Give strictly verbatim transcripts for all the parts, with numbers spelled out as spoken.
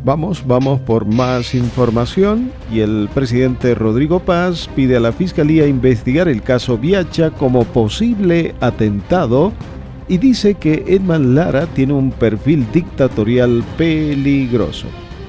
Vamos, vamos por más información. Y el presidente Rodrigo Paz pide a la Fiscalía investigar el caso Biacha como posible atentado y dice que Edman Lara tiene un perfil dictatorial peligroso.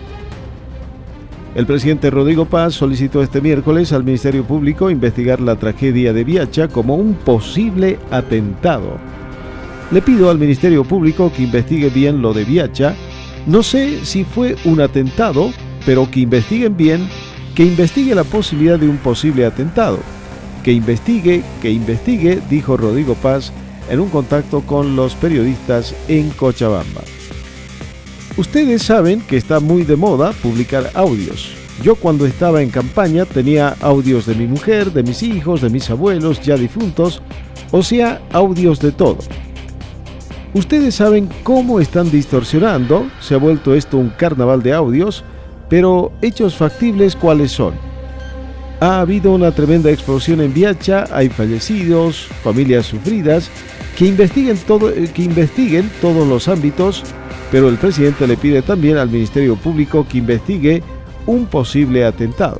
El presidente Rodrigo Paz solicitó este miércoles al Ministerio Público investigar la tragedia de Biacha como un posible atentado. Le pido al Ministerio Público que investigue bien lo de Biacha. No sé si fue un atentado, pero que investiguen bien, que investigue la posibilidad de un posible atentado. Que investigue, que investigue, dijo Rodrigo Paz en un contacto con los periodistas en Cochabamba. Ustedes saben que está muy de moda publicar audios. Yo cuando estaba en campaña tenía audios de mi mujer, de mis hijos, de mis abuelos ya difuntos, o sea, audios de todo. Ustedes saben cómo están distorsionando, se ha vuelto esto un carnaval de audios, pero hechos factibles ¿cuáles son? Ha habido una tremenda explosión en Biacha, hay fallecidos, familias sufridas, que investiguen todo, que investiguen todos los ámbitos, pero el presidente le pide también al Ministerio Público que investigue un posible atentado.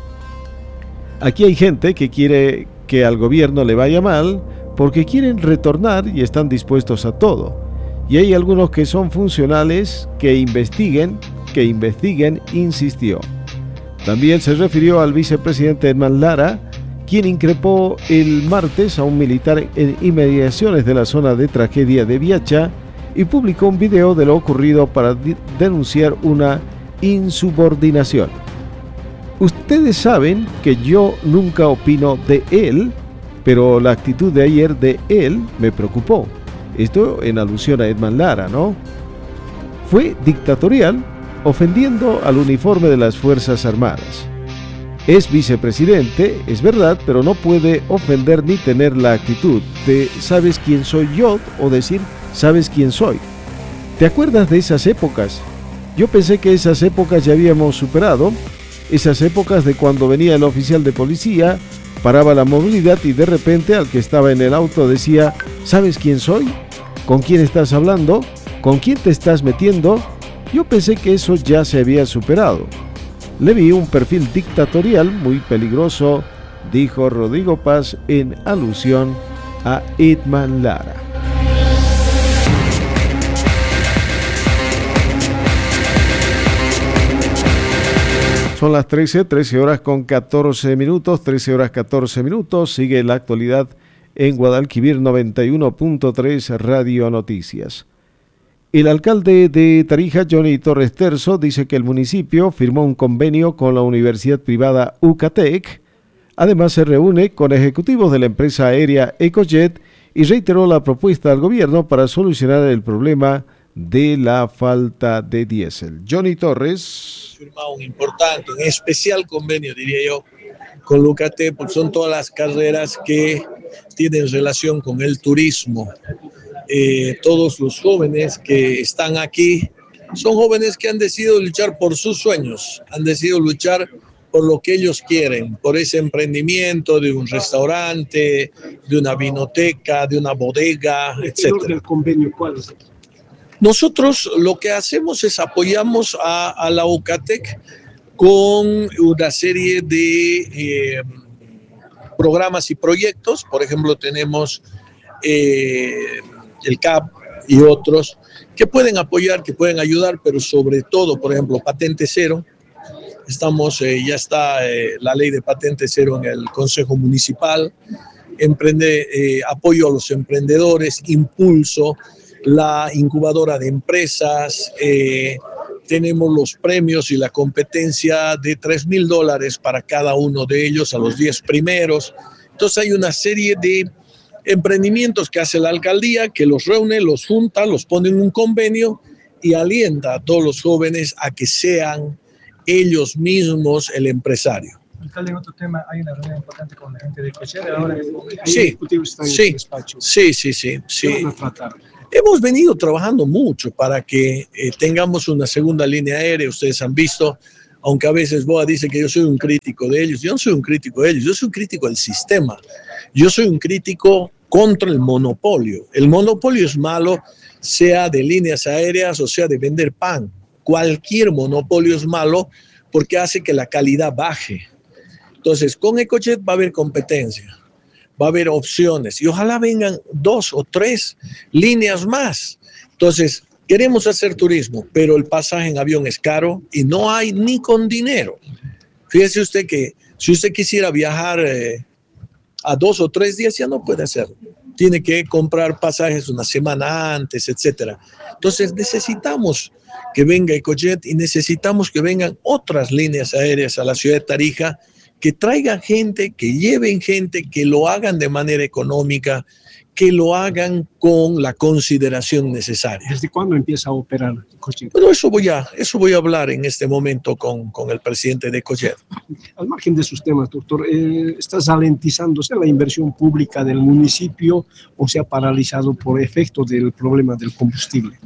Aquí hay gente que quiere que al gobierno le vaya mal porque quieren retornar y están dispuestos a todo. Y hay algunos que son funcionales, que investiguen, que investiguen, insistió. También se refirió al vicepresidente Edman Lara, quien increpó el martes a un militar en inmediaciones de la zona de tragedia de Biacha y publicó un video de lo ocurrido para di- denunciar una insubordinación. Ustedes saben que yo nunca opino de él, pero la actitud de ayer de él me preocupó. Esto en alusión a Edman Lara, ¿no? Fue dictatorial, ofendiendo al uniforme de las Fuerzas Armadas. Es vicepresidente, es verdad, pero no puede ofender ni tener la actitud de ¿sabes quién soy yo? O decir ¿sabes quién soy? ¿Te acuerdas de esas épocas? Yo pensé que esas épocas ya habíamos superado, esas épocas de cuando venía el oficial de policía, paraba la movilidad y de repente al que estaba en el auto decía ¿sabes quién soy? ¿Con quién estás hablando? ¿Con quién te estás metiendo? Yo pensé que eso ya se había superado. Le vi un perfil dictatorial muy peligroso, dijo Rodrigo Paz en alusión a Edman Lara. Son las trece, trece horas con catorce minutos, trece horas catorce minutos. Sigue la actualidad en Guadalquivir noventa y uno punto tres Radio Noticias. El alcalde de Tarija, Johnny Torres Terzo, dice que el municipio firmó un convenio con la universidad privada UCATEC. Además, se reúne con ejecutivos de la empresa aérea Ecojet y reiteró la propuesta al gobierno para solucionar el problema de la falta de diésel. Johnny Torres. Firmado un importante, un especial convenio, diría yo, con UCATEC, porque son todas las carreras que tienen relación con el turismo. Eh, todos los jóvenes que están aquí son jóvenes que han decidido luchar por sus sueños, han decidido luchar por lo que ellos quieren, por ese emprendimiento de un restaurante, de una vinoteca, de una bodega, etcétera. Nosotros lo que hacemos es apoyamos a, a la UCATEC con una serie de eh, programas y proyectos. Por ejemplo, tenemos eh, el C A P y otros que pueden apoyar, que pueden ayudar, pero sobre todo, por ejemplo, Patente Cero. Estamos, eh, ya está eh, la ley de Patente Cero en el Consejo Municipal. Emprende, eh, apoyo a los emprendedores, impulso, la incubadora de empresas. Eh, tenemos los premios y la competencia de tres mil dólares para cada uno de ellos, a los diez primeros. Entonces hay una serie de emprendimientos que hace la alcaldía, que los reúne, los junta, los pone en un convenio y alienta a todos los jóvenes a que sean ellos mismos el empresario. Alcalde, en otro tema, hay una reunión importante con la gente de Ecojet. Ahora sí, sí, sí, sí, sí, sí. Hemos venido trabajando mucho para que eh, tengamos una segunda línea aérea. Ustedes han visto, aunque a veces Boa dice que yo soy un crítico de ellos, yo no soy un crítico de ellos, yo soy un crítico del sistema. Yo soy un crítico contra el monopolio. El monopolio es malo, sea de líneas aéreas o sea de vender pan. cualquier monopolio es malo porque hace que la calidad baje. Entonces, con EcoJet va a haber competencia, va a haber opciones y ojalá vengan dos o tres líneas más. Entonces, queremos hacer turismo, pero el pasaje en avión es caro y no hay ni con dinero. Fíjese usted que si usted quisiera viajar eh, a dos o tres días, ya no puede hacerlo. Tiene que comprar pasajes una semana antes, etcétera. Entonces necesitamos que venga EcoJet y necesitamos que vengan otras líneas aéreas a la ciudad de Tarija, que traigan gente, que lleven gente, que lo hagan de manera económica, que lo hagan con la consideración necesaria. ¿Desde cuándo empieza a operar EcoJet? Bueno, eso voy a, eso voy a hablar en este momento con, con el presidente de EcoJet. Al margen de sus temas, doctor, eh, ¿está ralentizándose la inversión pública del municipio o se ha paralizado por efecto del problema del combustible?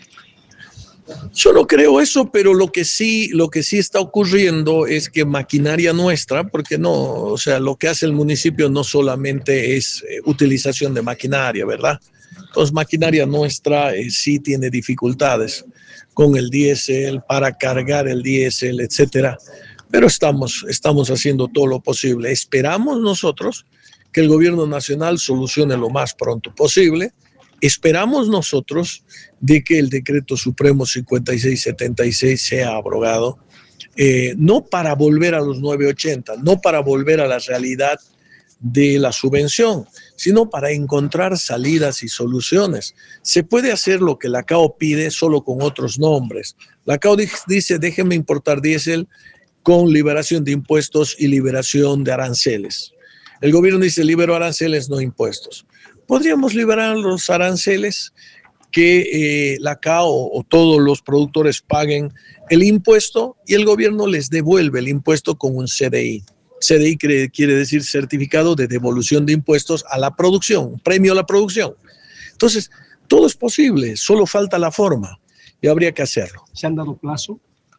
Yo no creo eso, pero lo que sí, lo que sí está ocurriendo es que maquinaria nuestra, porque no, o sea, lo que hace el municipio no solamente es eh, utilización de maquinaria, ¿verdad? Entonces, maquinaria nuestra eh, sí tiene dificultades con el diésel, para cargar el diésel, etcétera. Pero estamos, estamos haciendo todo lo posible. Esperamos nosotros que el gobierno nacional solucione lo más pronto posible. Esperamos nosotros de que el decreto supremo cincuenta y seis setenta y seis sea abrogado, eh, no para volver a los nueve ochenta, no para volver a la realidad de la subvención, sino para encontrar salidas y soluciones. Se puede hacer lo que la C A O pide solo con otros nombres. La C A O dice, déjenme importar diésel con liberación de impuestos y liberación de aranceles. El gobierno dice, libero aranceles, no impuestos. Podríamos liberar los aranceles, que eh, la C A O o todos los productores paguen el impuesto y el gobierno les devuelve el impuesto con un C D I. C D I quiere, quiere decir certificado de devolución de impuestos a la producción, premio a la producción. Entonces, todo es posible, solo falta la forma y habría que hacerlo. ¿Se han dado plazo?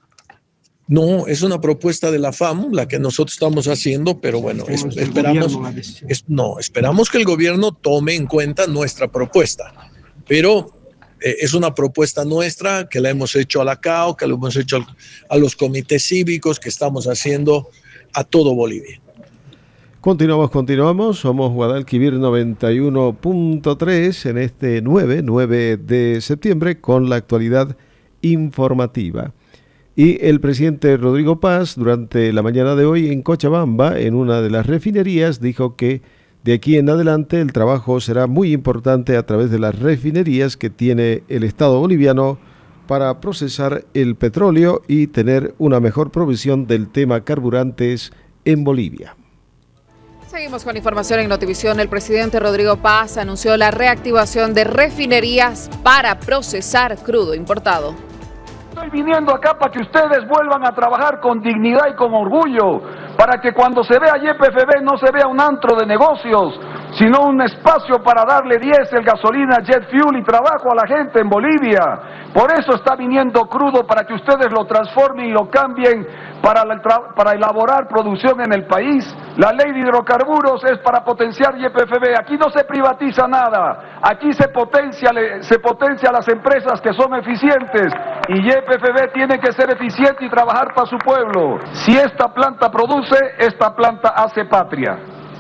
No, es una propuesta de la F A M, la que nosotros estamos haciendo, pero bueno, es, esperamos, es, no, esperamos que el gobierno tome en cuenta nuestra propuesta, pero eh, es una propuesta nuestra que la hemos hecho a la C A O, que la hemos hecho a los comités cívicos, que estamos haciendo a todo Bolivia. Continuamos, continuamos, somos Guadalquivir noventa y uno punto tres en este nueve de septiembre con la actualidad informativa. Y el presidente Rodrigo Paz, durante la mañana de hoy en Cochabamba, en una de las refinerías, dijo que de aquí en adelante el trabajo será muy importante a través de las refinerías que tiene el Estado boliviano para procesar el petróleo y tener una mejor provisión del tema carburantes en Bolivia. Seguimos con información en Notivisión. El presidente Rodrigo Paz anunció la reactivación de refinerías para procesar crudo importado. Estoy viniendo acá para que ustedes vuelvan a trabajar con dignidad y con orgullo, para que cuando se vea Y P F B no se vea un antro de negocios, sino un espacio para darle diésel, gasolina, jet fuel y trabajo a la gente en Bolivia. Por eso está viniendo crudo, para que ustedes lo transformen y lo cambien para, la, para elaborar producción en el país. La ley de hidrocarburos es para potenciar Y P F B. Aquí no se privatiza nada, aquí se potencia, se potencia a las empresas que son eficientes, y Y P F B tiene que ser eficiente y trabajar para su pueblo. Si esta planta produce, esta planta hace patria.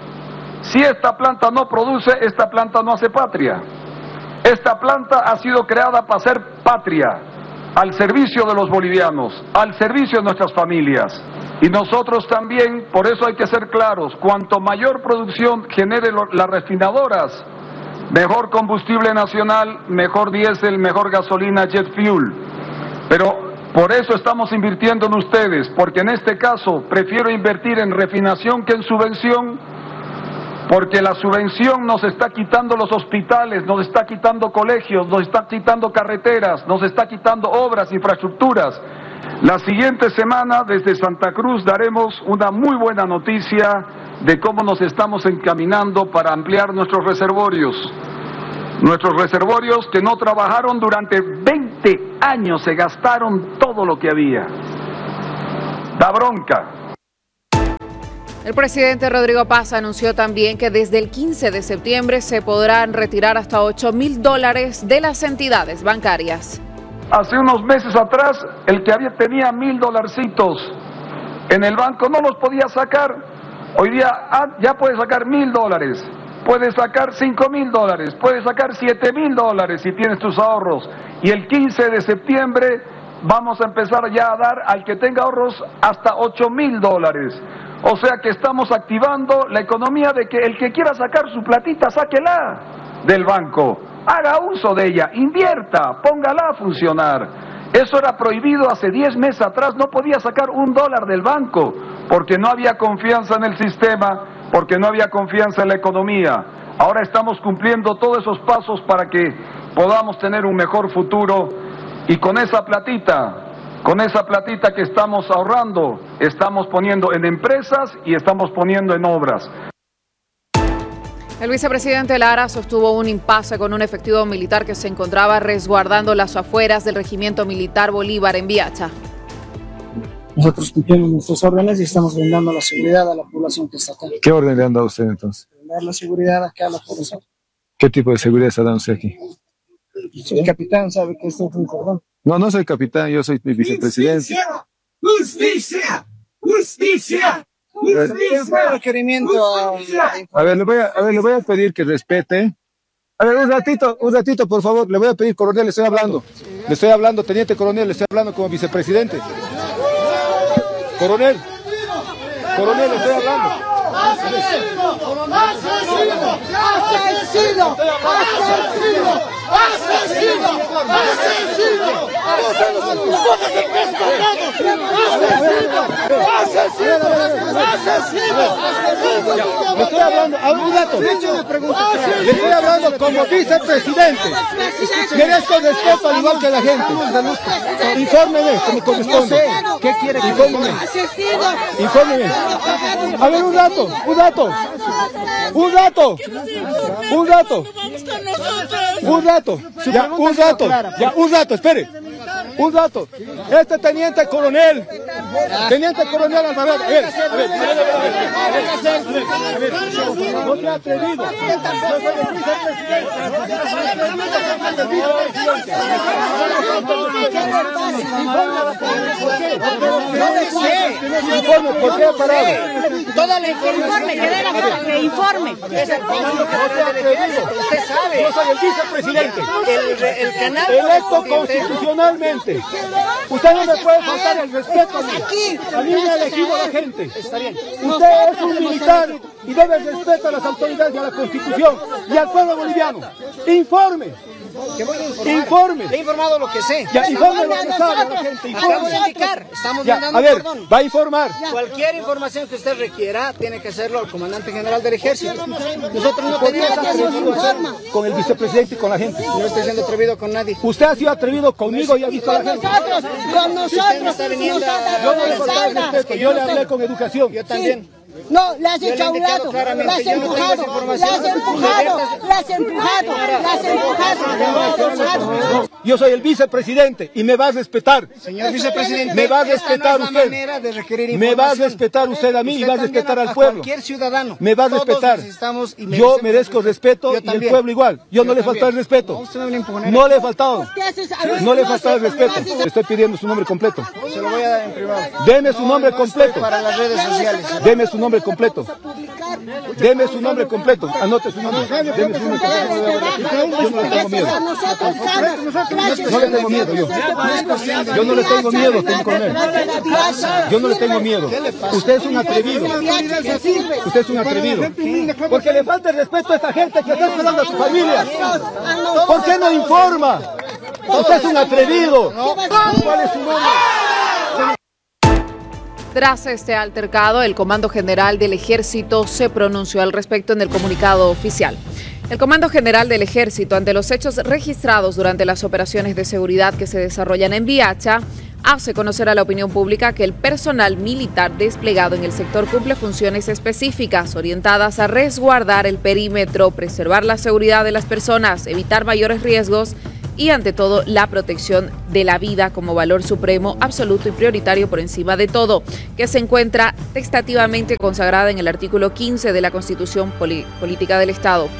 Si esta planta no produce, esta planta no hace patria. Esta planta ha sido creada para ser patria, al servicio de los bolivianos, al servicio de nuestras familias. Y nosotros también, por eso hay que ser claros, cuanto mayor producción genere las refinadoras, mejor combustible nacional, mejor diésel, mejor gasolina, jet fuel. Pero por eso estamos invirtiendo en ustedes, porque en este caso prefiero invertir en refinación que en subvención, porque la subvención nos está quitando los hospitales, nos está quitando colegios, nos está quitando carreteras, nos está quitando obras, infraestructuras. La siguiente semana desde Santa Cruz daremos una muy buena noticia de cómo nos estamos encaminando para ampliar nuestros reservorios. Nuestros reservorios que no trabajaron durante veinte años, se gastaron todo lo que había. Da bronca. El presidente Rodrigo Paz anunció también que desde el quince de septiembre se podrán retirar hasta ocho mil dólares de las entidades bancarias. Hace unos meses atrás, el que había, tenía mil dolarcitos en el banco no los podía sacar. Hoy día ah, ya puede sacar mil dólares, puede sacar cinco mil dólares, puede sacar siete mil dólares si tienes tus ahorros. Y el quince de septiembre vamos a empezar ya a dar al que tenga ahorros hasta ocho mil dólares. O sea que estamos activando la economía de que el que quiera sacar su platita, sáquela del banco, haga uso de ella, invierta, póngala a funcionar. Eso era prohibido hace diez meses atrás, no podía sacar un dólar del banco, porque no había confianza en el sistema, porque no había confianza en la economía. Ahora estamos cumpliendo todos esos pasos para que podamos tener un mejor futuro, y con esa platita, con esa platita que estamos ahorrando, estamos poniendo en empresas y estamos poniendo en obras. El vicepresidente Lara sostuvo un impasse con un efectivo militar que se encontraba resguardando las afueras del regimiento militar Bolívar en Viacha. Nosotros cumplimos nuestras órdenes y estamos brindando la seguridad a la población que está acá. ¿Qué orden le han dado a usted entonces? Brindar la seguridad acá a la población. ¿Qué tipo de seguridad está dando usted aquí? El capitán sabe que esto es un cordón. No, no soy capitán, yo soy mi vicepresidente. ¡Justicia! ¡Justicia! ¡Justicia! Requerimiento a... A ver, le voy a, a ver, le voy a pedir que respete. A ver, un ratito, un ratito, por favor. Le voy a pedir, coronel, le estoy hablando. Le estoy hablando, teniente coronel, le estoy hablando como vicepresidente. Coronel. Coronel, le estoy hablando. ¡Asesino! ¡Asesino! ¡Asesino! ¡Asesino! ¡Asesino! ¡Asesino! Le estoy hablando, a un dato. Le estoy hablando como vicepresidente. Merezco respeto al igual que la gente. Infórmeme como corresponde. ¿Qué quiere que Infórmeme. Infórmeme. A ver, un dato, un dato. Un dato. Un dato. Un dato. Ya, un dato. Ya, un dato, espere. Un dato. Este teniente coronel. Teniente coronel Alvarado. A ver, a ver. No se ha atrevido. Informe, ¿por qué ha parado? Toda la informe, que dé la informe. Es el comando que no se ha atrevido. Usted sabe. Yo soy el vicepresidente. El, el canal. Electo constitucionalmente. Usted no me puede faltar el respeto a mí. A mí me ha elegido la gente. Está bien. Usted es un militar y debe respetar a las autoridades y a la Constitución y al pueblo boliviano. Informe. Que voy a informar. Informe. Le he informado lo que sé. Ya, informe lo que sabe la gente. Acabo de indicar. Estamos Ya, mandando a ver, perdón. va a informar. Cualquier información que usted requiera tiene que hacerlo al comandante general del ejército. Nosotros no tenemos Con el vicepresidente y con la gente. No estoy siendo atrevido con nadie. Usted ha sido atrevido conmigo y ha visto a la gente. Con nosotros. Está viniendo Yo no le falté el respeto, yo le hablé con educación. Yo también. No, le has hecho a un lado, le has empujado, le has empujado, le has empujado, le has empujado. Yo soy el vicepresidente y me va a respetar. Señor vicepresidente, me va a respetar esa no es la usted. manera de requerir Me va a información. respetar usted a mí y va a respetar al a pueblo. Cualquier ciudadano. Me va a Todos respetar. necesitamos y Yo merecemos merezco respeto Yo y el también. pueblo igual. Yo, Yo no le falté el también. respeto. No, usted no me lo imponerá. No le he faltado. ¿Qué haces? A ver, No le he no faltado el haces, respeto. no Le estoy pidiendo su nombre completo. Se lo voy a dar en privado. Deme su No, nombre no completo. estoy para las redes sociales. Deme su nombre completo. Deme su nombre completo. Anote su nombre. Deme su nombre completo. Yo no le tengo miedo. No le tengo miedo yo. Yo no le tengo miedo, señor coronel. Yo no le tengo miedo. Usted es un atrevido. Usted es un atrevido. Porque le falta el respeto a esta gente que está esperando a su familia. ¿Por qué no informa? Usted es un atrevido. ¿Cuál es su nombre? Tras este altercado, el Comando General del Ejército se pronunció al respecto en el comunicado oficial. El Comando General del Ejército, ante los hechos registrados durante las operaciones de seguridad que se desarrollan en Viacha, hace conocer a la opinión pública que el personal militar desplegado en el sector cumple funciones específicas orientadas a resguardar el perímetro, preservar la seguridad de las personas, evitar mayores riesgos y, ante todo, la protección de la vida como valor supremo, absoluto y prioritario por encima de todo, que se encuentra textativamente consagrada en el artículo quince de la Constitución Poli- Política del Estado.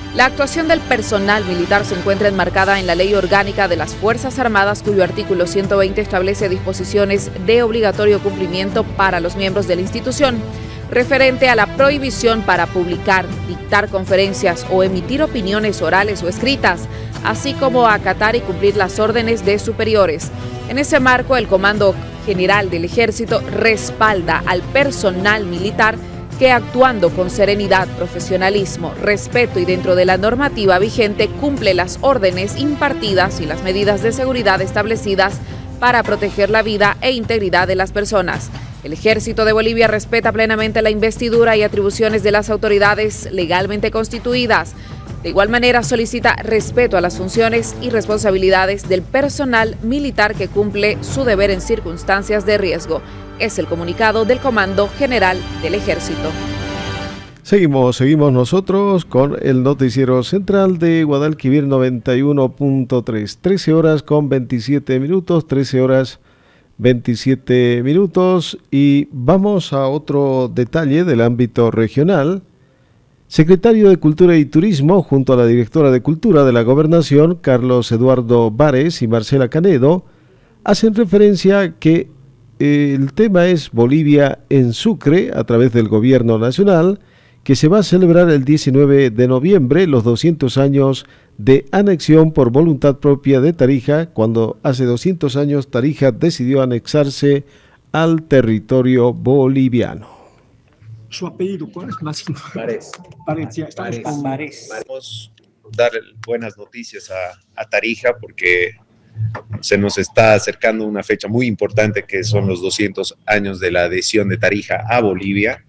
La actuación del personal militar se encuentra enmarcada en la Ley Orgánica de las Fuerzas Armadas, cuyo artículo ciento veinte establece disposiciones de obligatorio cumplimiento para los miembros de la institución, referente a la prohibición para publicar, dictar conferencias o emitir opiniones orales o escritas, así como acatar y cumplir las órdenes de superiores. En ese marco, el Comando General del Ejército respalda al personal militar que, actuando con serenidad, profesionalismo, respeto y dentro de la normativa vigente, cumple las órdenes impartidas y las medidas de seguridad establecidas para proteger la vida e integridad de las personas. El Ejército de Bolivia respeta plenamente la investidura y atribuciones de las autoridades legalmente constituidas. De igual manera, solicita respeto a las funciones y responsabilidades del personal militar que cumple su deber en circunstancias de riesgo. Es el comunicado del Comando General del Ejército. Seguimos, seguimos nosotros con el noticiero central de Guadalquivir noventa y uno punto tres. trece horas con veintisiete minutos, trece horas veintisiete minutos, y vamos a otro detalle del ámbito regional. Secretario de Cultura y Turismo, junto a la directora de Cultura de la Gobernación, Carlos Eduardo Vares y Marcela Canedo, hacen referencia a que eh, el tema es Bolivia en Sucre, a través del Gobierno Nacional, que se va a celebrar el diecinueve de noviembre, los doscientos años de anexión por voluntad propia de Tarija, cuando hace doscientos años Tarija decidió anexarse al territorio boliviano. ¿Su apellido cuál es? Máximo. Vares. Vares, ya estamos Vares. con Vares. Vamos a dar buenas noticias a, a Tarija, porque se nos está acercando una fecha muy importante, que son los doscientos años de la adhesión de Tarija a Bolivia.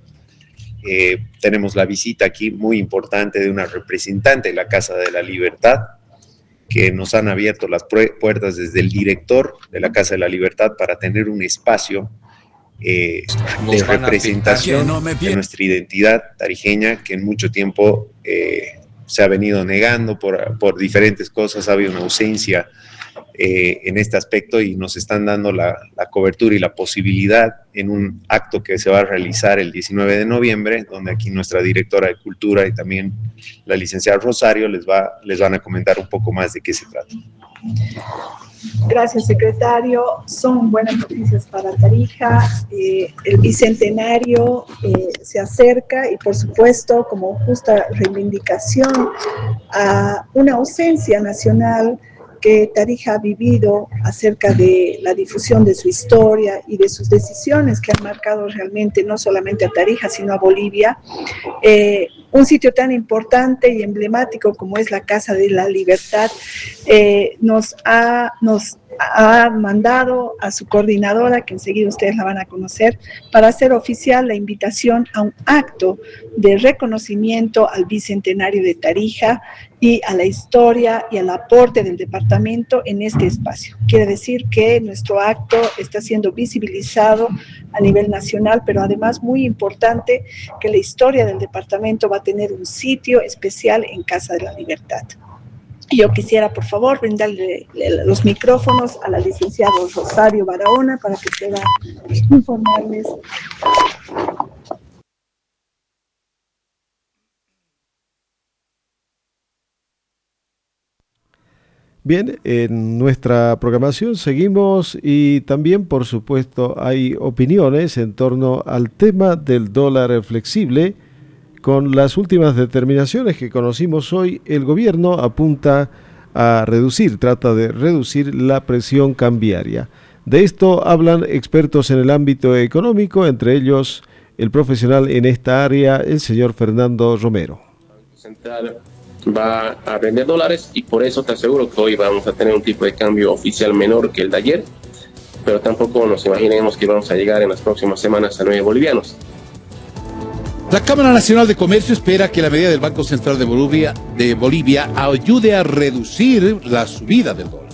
Eh, tenemos la visita aquí muy importante de una representante de la Casa de la Libertad, que nos han abierto las puertas desde el director de la Casa de la Libertad para tener un espacio eh, de representación de nuestra identidad tarijeña, que en mucho tiempo eh, se ha venido negando por, por diferentes cosas. Ha habido una ausencia Eh, en este aspecto, y nos están dando la, la cobertura y la posibilidad en un acto que se va a realizar el diecinueve de noviembre, donde aquí nuestra directora de Cultura y también la licenciada Rosario les, va, les van a comentar un poco más de qué se trata. Gracias, secretario. Son buenas noticias para Tarija. Eh, el bicentenario eh, se acerca, y por supuesto, como justa reivindicación a una ausencia nacional que Tarija ha vivido acerca de la difusión de su historia y de sus decisiones que han marcado realmente no solamente a Tarija, sino a Bolivia. Eh, un sitio tan importante y emblemático como es la Casa de la Libertad eh, nos ha, nos ha mandado a su coordinadora, que enseguida ustedes la van a conocer, para hacer oficial la invitación a un acto de reconocimiento al bicentenario de Tarija y a la historia y al aporte del departamento en este espacio. Quiere decir que nuestro acto está siendo visibilizado a nivel nacional, pero además muy importante que la historia del departamento va a tener un sitio especial en Casa de la Libertad. Yo quisiera, por favor, brindarle los micrófonos a la licenciada Rosario Barahona para que pueda informarles. Bien, en nuestra programación seguimos, y también, por supuesto, hay opiniones en torno al tema del dólar flexible. Con las últimas determinaciones que conocimos hoy, el gobierno apunta a reducir, trata de reducir la presión cambiaria. De esto hablan expertos en el ámbito económico, entre ellos el profesional en esta área, el señor Fernando Romero. Central va a vender dólares, y por eso te aseguro que hoy vamos a tener un tipo de cambio oficial menor que el de ayer, pero tampoco nos imaginemos que vamos a llegar en las próximas semanas a nueve bolivianos. La Cámara Nacional de Comercio espera que la medida del Banco Central de Bolivia, de Bolivia ayude a reducir la subida del dólar.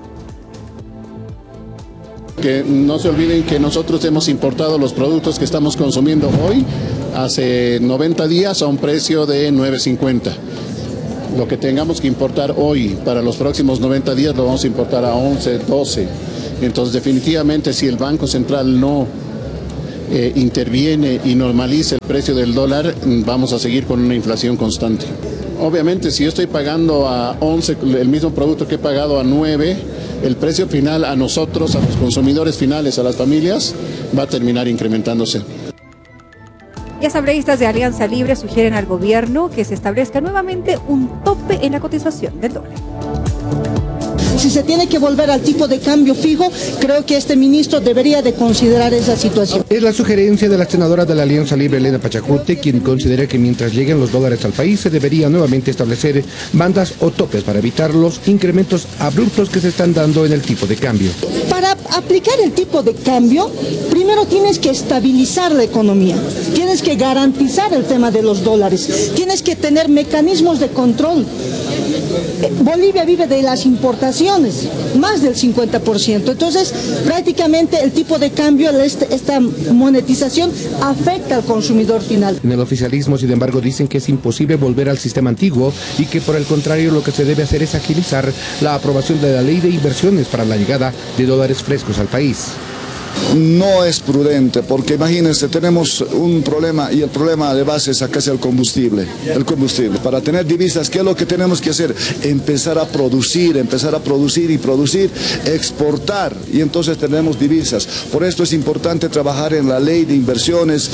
Que no se olviden que nosotros hemos importado los productos que estamos consumiendo hoy hace noventa días a un precio de nueve cincuenta. Lo que tengamos que importar hoy para los próximos noventa días lo vamos a importar a once, doce. Entonces, definitivamente, si el Banco Central no eh, interviene y normaliza el precio del dólar, vamos a seguir con una inflación constante. Obviamente, si yo estoy pagando a once el mismo producto que he pagado a nueve, el precio final a nosotros, a los consumidores finales, a las familias, va a terminar incrementándose. Y asambleístas de Alianza Libre sugieren al gobierno que se establezca nuevamente un tope en la cotización del dólar. Si se tiene que volver al tipo de cambio fijo, creo que este ministro debería de considerar esa situación. Es la sugerencia de la senadora de la Alianza Libre, Elena Pachacute, quien considera que mientras lleguen los dólares al país se debería nuevamente establecer bandas o topes para evitar los incrementos abruptos que se están dando en el tipo de cambio. Para aplicar el tipo de cambio, primero tienes que estabilizar la economía, tienes que garantizar el tema de los dólares, tienes que tener mecanismos de control. Bolivia vive de las importaciones, más del cincuenta por ciento. Entonces, prácticamente el tipo de cambio, esta monetización, afecta al consumidor final. En el oficialismo, sin embargo, dicen que es imposible volver al sistema antiguo y que, por el contrario, lo que se debe hacer es agilizar la aprobación de la ley de inversiones para la llegada de dólares frescos al país. No es prudente, porque imagínense, tenemos un problema y el problema de base es acá el combustible. El combustible. Para tener divisas, ¿qué es lo que tenemos que hacer? Empezar a producir, empezar a producir y producir, exportar, y entonces tenemos divisas. Por esto es importante trabajar en la ley de inversiones.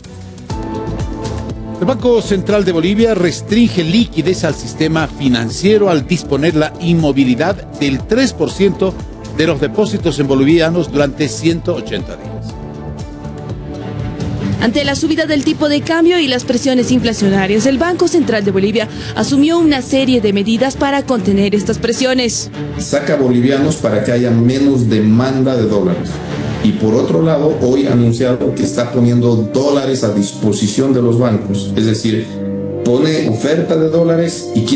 El Banco Central de Bolivia restringe liquidez al sistema financiero al disponer la inmovilidad del tres por ciento de los depósitos en bolivianos durante ciento ochenta días. Ante la subida del tipo de cambio y las presiones inflacionarias, el Banco Central de Bolivia asumió una serie de medidas para contener estas presiones. Saca bolivianos para que haya menos demanda de dólares. Y por otro lado, hoy ha anunciado que está poniendo dólares a disposición de los bancos. Es decir, pone oferta de dólares y